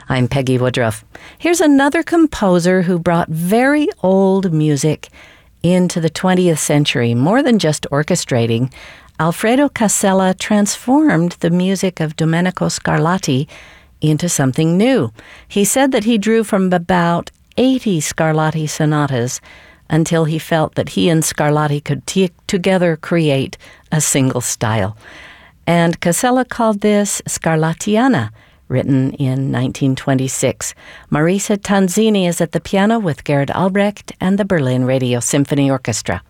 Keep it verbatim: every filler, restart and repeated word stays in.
I'm Peggy Woodruff. Here's another composer who brought very old music into the twentieth century. More than just orchestrating, Alfredo Casella transformed the music of Domenico Scarlatti into something new. He said that he drew from about eighty Scarlatti sonatas until he felt that he and Scarlatti could t- together create a single style. And Casella called this Scarlattiana, written in nineteen twenty-six. Marisa Tanzini is at the piano with Gerhard Albrecht and the Berlin Radio Symphony Orchestra.